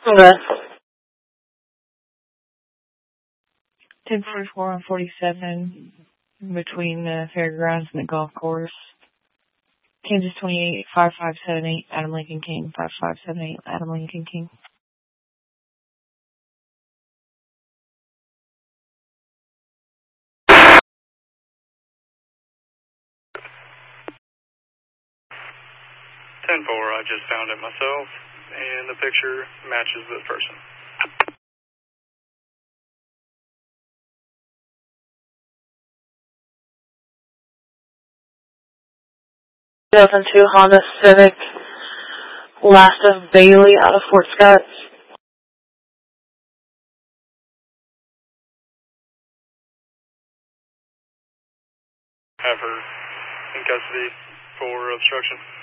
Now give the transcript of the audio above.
Okay. 1044 on 47 between the fairgrounds and the golf course. Kansas 28, 5578, Adam Lincoln King, 5578, Adam Lincoln King. I just found it myself, and the picture matches this person. Two Honda Civic, last of Bailey out of Fort Scott. Have her in custody for obstruction.